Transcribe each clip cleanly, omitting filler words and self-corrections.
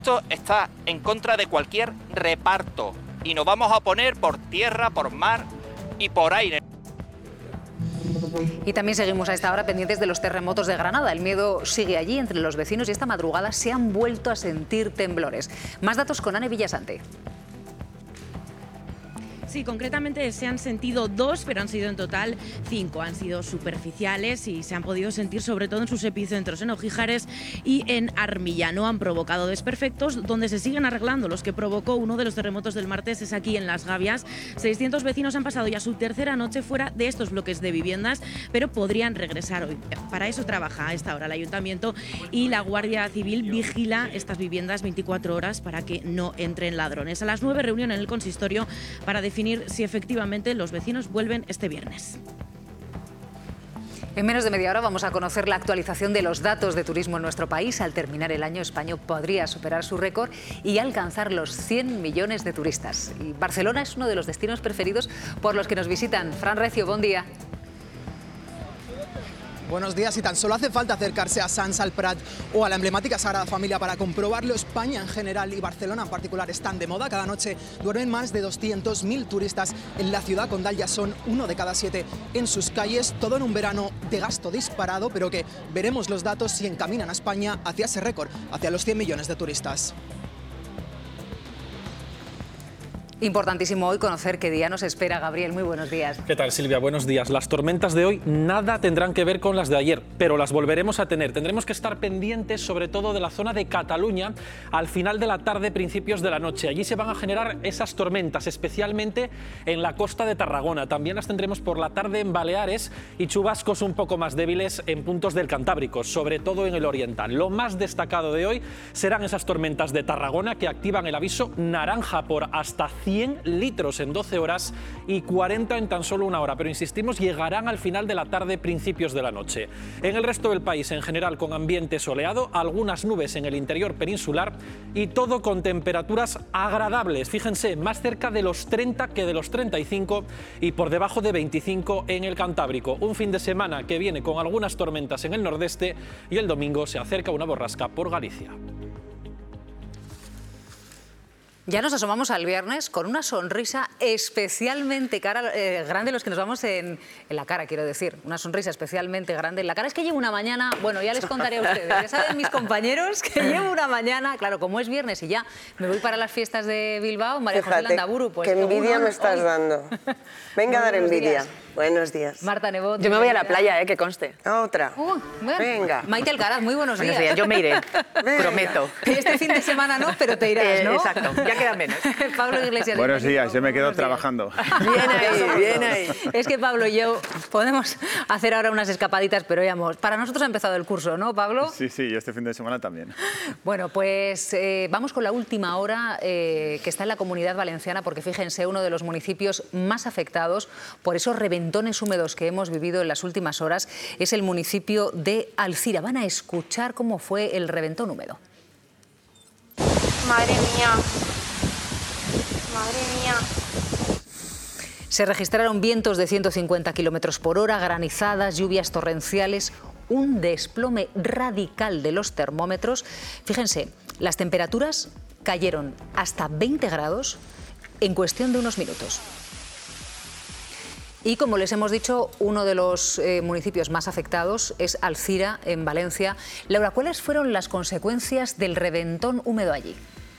Esto está en contra de cualquier reparto y nos vamos a oponer por tierra, por mar y por aire. Y también seguimos a esta hora pendientes de los terremotos de Granada. El miedo sigue allí entre los vecinos y esta madrugada se han vuelto a sentir temblores. Más datos con Ane Villasante. Sí, concretamente se han sentido 2, pero han sido en total 5. Han sido superficiales y se han podido sentir sobre todo en sus epicentros, en Ojíjares y en Armilla. No han provocado desperfectos, donde se siguen arreglando los que provocó uno de los terremotos del martes es aquí en Las Gavias. 600 vecinos han pasado ya su tercera noche fuera de estos bloques de viviendas, pero podrían regresar hoy. Para eso trabaja a esta hora el Ayuntamiento y la Guardia Civil vigila estas viviendas 24 horas para que no entren ladrones. A las 9 reunión en el consistorio para definir si efectivamente los vecinos vuelven este viernes. En menos de media hora vamos a conocer la actualización de los datos de turismo en nuestro país. Al terminar el año, España podría superar su récord y alcanzar los 100 millones de turistas. Y Barcelona es uno de los destinos preferidos por los que nos visitan. Fran Recio, buen día. Buenos días. Y tan solo hace falta acercarse a Sants, al Prat o a la emblemática Sagrada Familia para comprobarlo. España en general y Barcelona en particular están de moda. Cada noche duermen más de 200.000 turistas en la ciudad. Condal ya son 1 de cada 7 en sus calles. Todo en un verano de gasto disparado, pero que veremos los datos si encaminan a España hacia ese récord, hacia los 100 millones de turistas. Importantísimo hoy conocer qué día nos espera. Gabriel, muy buenos días. ¿Qué tal, Silvia? Buenos días. Las tormentas de hoy nada tendrán que ver con las de ayer, pero las volveremos a tener. Tendremos que estar pendientes sobre todo de la zona de Cataluña al final de la tarde, principios de la noche. Allí se van a generar esas tormentas, especialmente en la costa de Tarragona. También las tendremos por la tarde en Baleares y chubascos un poco más débiles en puntos del Cantábrico, sobre todo en el oriental. Lo más destacado de hoy serán esas tormentas de Tarragona que activan el aviso naranja por hasta 100 litros en 12 horas y 40 en tan solo 1 hora, pero insistimos, llegarán al final de la tarde, principios de la noche. En el resto del país, en general, con ambiente soleado, algunas nubes en el interior peninsular y todo con temperaturas agradables. Fíjense, más cerca de los 30 que de los 35 y por debajo de 25 en el Cantábrico. Un fin de semana que viene con algunas tormentas en el nordeste y el domingo se acerca una borrasca por Galicia. Ya nos asomamos al viernes con una sonrisa especialmente grande, los que nos vamos en la cara, quiero decir. Una sonrisa especialmente grande en la cara. Es que llevo una mañana, bueno, ya les contaré a ustedes, ya saben mis compañeros que llevo una mañana, claro, como es viernes y ya me voy para las fiestas de Bilbao, María José Landaburu. Pues qué envidia me estás dando. Venga a dar envidia. Días. Buenos días. Marta Nebot. Yo me voy a la playa, que conste. Otra. Bueno. Venga. Maite Alcaraz, muy buenos días. Yo me iré, prometo. Este fin de semana no, pero te irás, ¿no? Exacto, ya queda menos. Pablo Iglesias. Buenos días, yo me quedo trabajando. Bien ahí. Es que Pablo y yo podemos hacer ahora unas escapaditas, pero veamos, para nosotros ha empezado el curso, ¿no, Pablo? Sí, y este fin de semana también. Bueno, pues vamos con la última hora que está en la Comunidad Valenciana, porque fíjense, uno de los municipios más afectados por esos reventones húmedos que hemos vivido en las últimas horas es el municipio de Alzira. Van a escuchar cómo fue el reventón húmedo. Madre mía. Madre mía. Se registraron vientos de 150 kilómetros por hora, granizadas, lluvias torrenciales, un desplome radical de los termómetros. Fíjense, las temperaturas cayeron hasta 20 grados en cuestión de unos minutos. Y como les hemos dicho, uno de los municipios más afectados es Alzira, en Valencia. Laura, ¿cuáles fueron las consecuencias del reventón húmedo allí?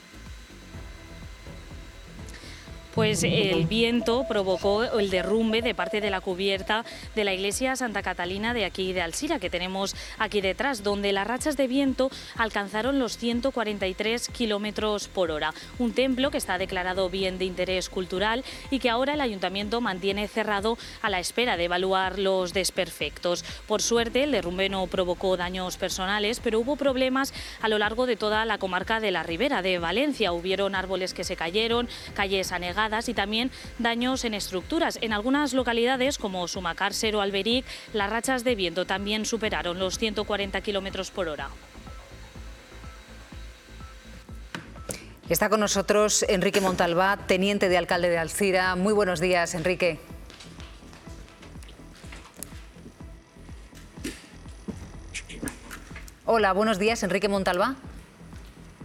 Pues el viento provocó el derrumbe de parte de la cubierta de la iglesia Santa Catalina de aquí de Alzira, que tenemos aquí detrás, donde las rachas de viento alcanzaron los 143 kilómetros por hora. Un templo que está declarado bien de interés cultural y que ahora el ayuntamiento mantiene cerrado a la espera de evaluar los desperfectos. Por suerte, el derrumbe no provocó daños personales, pero hubo problemas a lo largo de toda la comarca de la Ribera de Valencia. Hubieron árboles que se cayeron, calles anegadas y también daños en estructuras. En algunas localidades como Sumacàrcer o Alberic, las rachas de viento también superaron los 140 kilómetros por hora. Está con nosotros Enrique Montalbá, teniente de alcalde de Alzira. Muy buenos días, Enrique. Hola, buenos días, Enrique Montalbá.